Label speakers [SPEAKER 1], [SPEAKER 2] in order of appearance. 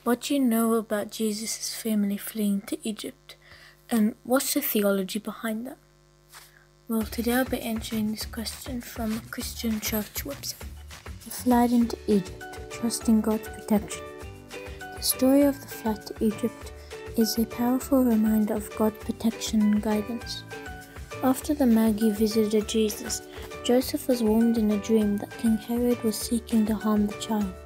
[SPEAKER 1] What do you know about Jesus' family fleeing to Egypt, and what's the theology behind that? Well, today I'll be answering this question from a Christian church website. The flight into Egypt, trusting God's protection. The story of the flight to Egypt is a powerful reminder of God's protection and guidance. After the Magi visited Jesus, Joseph was warned in a dream that King Herod was seeking to harm the child.